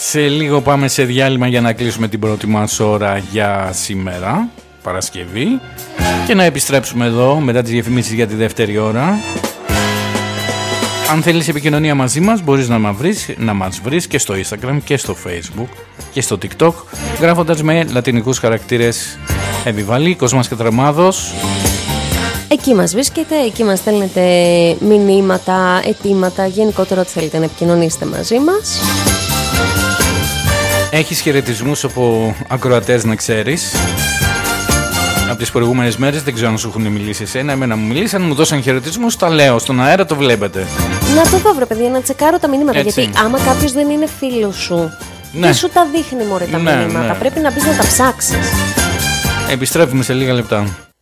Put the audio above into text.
Σε λίγο πάμε σε διάλειμμα για να κλείσουμε την πρώτη μας ώρα για σήμερα, Παρασκευή, και να επιστρέψουμε εδώ μετά τις διαφημίσεις για τη δεύτερη ώρα. Αν θέλεις επικοινωνία μαζί μας, μπορείς να μας βρεις και στο Instagram και στο Facebook και στο TikTok, γράφοντας με λατινικούς χαρακτήρες Επιβαλή, Κοσμάς και Τραμάδος. Εκεί μας βρίσκεται, εκεί μας στέλνετε μηνύματα, αιτήματα, γενικότερα ό,τι θέλετε να επικοινωνήσετε μαζί μας. Έχεις χαιρετισμούς από ακροατές, να ξέρεις. Από τις προηγούμενες μέρες δεν ξέρω αν σου έχουν μιλήσει εσένα. Εμένα μου μιλήσαν, μου δώσαν χαιρετισμούς, τα λέω στον αέρα, το βλέπετε. Να το δω βρε παιδιά, να τσεκάρω τα μηνύματα. Έτσι. Γιατί άμα κάποιος δεν είναι φίλος σου, Ναι. τι σου τα δείχνει μωρέ τα Ναι, μηνύματα. ναι. Πρέπει να μπεις να τα ψάξεις. Επιστρέφουμε σε λίγα λεπτά.